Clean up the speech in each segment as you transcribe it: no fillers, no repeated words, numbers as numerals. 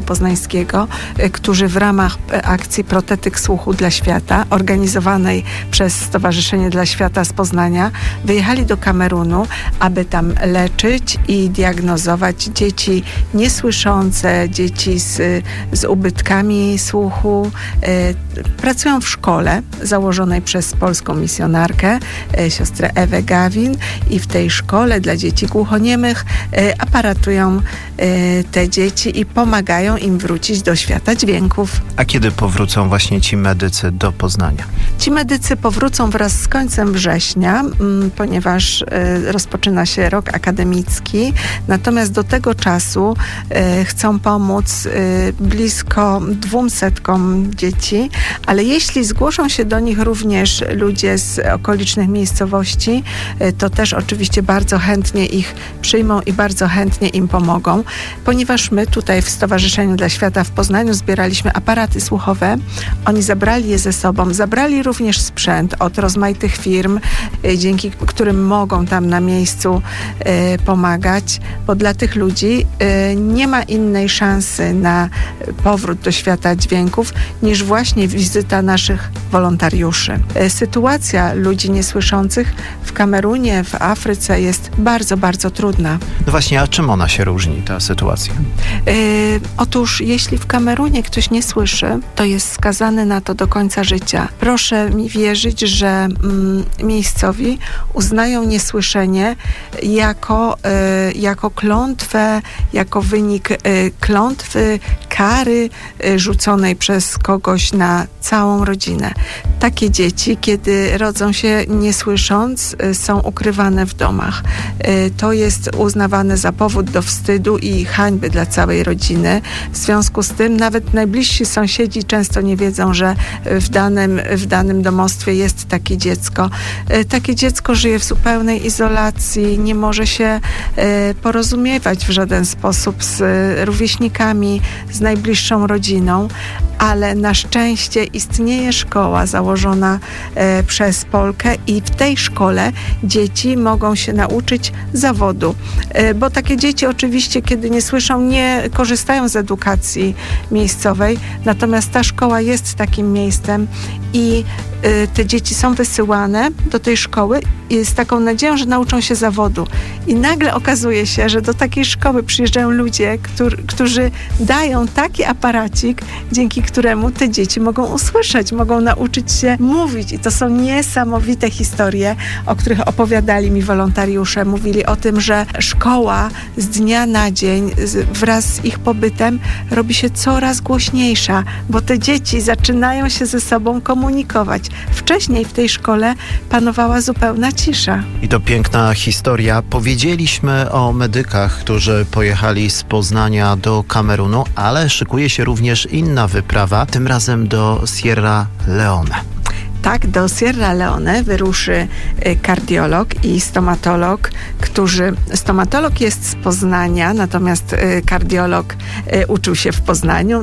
Poznańskiego, którzy w ramach akcji Protetyk Słuchu dla Świata, organizowanej przez Stowarzyszenie dla Świata z Poznania, wyjechali do Kamerunu, aby tam leczyć i diagnozować dzieci niesłyszące, dzieci z ubytkami słuchu. Pracują w szkole założonej przez polską misjonarkę, siostrę Ewę Gawin, i w tej szkole dla dzieci głuchoniemych aparatują te dzieci i pomagają im wrócić do świata dźwięków. A kiedy powrócą właśnie ci medycy do Poznania? Ci medycy powrócą wraz z końcem września, ponieważ rozpoczyna się rok akademicki. Natomiast do tego czasu chcą pomóc blisko 200 dzieci, ale jeśli zgłoszą się do nich również ludzie z okolicznych miejscowości, to też oczywiście bardzo chętnie ich przyjmą i bardzo chętnie im pomogą, ponieważ my tutaj w Stowarzyszeniu dla Świata w Poznaniu zbieraliśmy aparaty słuchowe. Oni zabrali je ze sobą, zabrali również sprzęt od rozmaitych firm, dzięki którym mogą tam na miejscu pomagać, bo dla tych ludzi nie ma innej szansy na powrót do świata dźwięków niż właśnie wizyta naszych wolontariuszy. Sytuacja ludzi niesłyszących w Kamerunie, w Afryce jest bardzo, bardzo trudna. No właśnie, a czym ona się różni, ta sytuacja? Otóż jeśli w Kamerunie ktoś nie słyszy, to jest skazany na to do końca życia. Proszę mi wierzyć, że miejscowi uznają niesłyszenie jako klątwę, jako wynik klątwy, kary rzuconej przez kogoś na całą rodzinę. Takie dzieci, kiedy rodzą się nie słysząc, są ukrywane w domach. To jest uznawane za powód do wstydu i hańby dla całej rodziny. W związku z tym nawet najbliżsi sąsiedzi często nie wiedzą, że w danym domostwie jest takie dziecko. Takie dziecko żyje w zupełnej izolacji, nie może się porozumiewać w żaden sposób z rówieśnikami, z najbliższą rodziną, ale na szczęście istnieje szkoła założona przez Polkę i w tej szkole dzieci mogą się nauczyć zawodu, bo takie dzieci oczywiście, kiedy nie słyszą, nie korzystają z edukacji miejscowej, natomiast ta szkoła jest takim miejscem i te dzieci są wysyłane do tej szkoły z taką nadzieją, że nauczą się zawodu. I nagle okazuje się, że do takiej szkoły przyjeżdżają ludzie, którzy dają taki aparacik, dzięki któremu te dzieci mogą usłyszeć, mogą nauczyć się mówić. I to są niesamowite historie, o których opowiadali mi wolontariusze. Mówili o tym, że szkoła z dnia na dzień wraz z ich pobytem robi się coraz głośniejsza, bo te dzieci zaczynają się ze sobą komunikować. Wcześniej w tej szkole panowała zupełna cisza. I to piękna historia. Powiedzieliśmy o medykach, którzy pojechali z Poznania do Kamerunu, ale szykuje się również inna wyprawa, tym razem do Sierra Leone. Tak, do Sierra Leone wyruszy kardiolog i stomatolog, stomatolog jest z Poznania, natomiast kardiolog uczył się w Poznaniu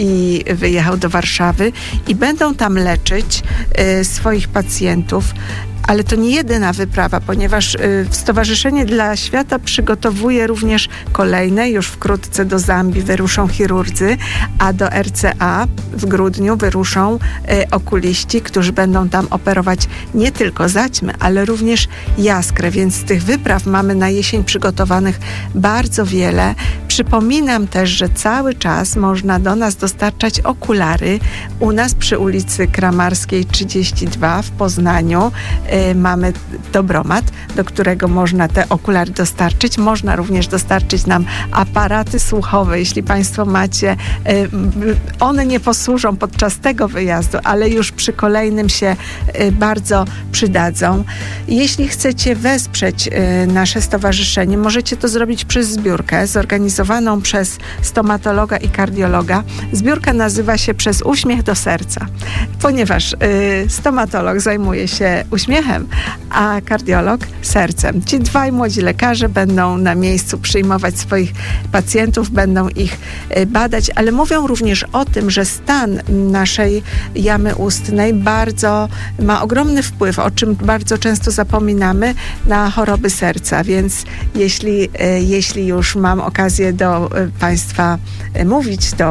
i wyjechał do Warszawy i będą tam leczyć swoich pacjentów. Ale to nie jedyna wyprawa, ponieważ Stowarzyszenie dla Świata przygotowuje również kolejne. Już wkrótce do Zambii wyruszą chirurdzy, a do RCA w grudniu wyruszą okuliści, którzy będą tam operować nie tylko zaćmy, ale również jaskrę. Więc tych wypraw mamy na jesień przygotowanych bardzo wiele. Przypominam też, że cały czas można do nas dostarczać okulary. U nas przy ulicy Kramarskiej 32 w Poznaniu mamy dobromat, do którego można te okulary dostarczyć. Można również dostarczyć nam aparaty słuchowe, jeśli Państwo macie. One nie posłużą podczas tego wyjazdu, ale już przy kolejnym się bardzo przydadzą. Jeśli chcecie wesprzeć nasze stowarzyszenie, możecie to zrobić przez zbiórkę zorganizowaną przez stomatologa i kardiologa. Zbiórka nazywa się Przez uśmiech do serca, ponieważ stomatolog zajmuje się uśmiechem, a kardiolog sercem. Ci dwaj młodzi lekarze będą na miejscu przyjmować swoich pacjentów, będą ich badać, ale mówią również o tym, że stan naszej jamy ustnej ma ogromny wpływ, o czym bardzo często zapominamy, na choroby serca, więc jeśli już mam okazję do Państwa mówić,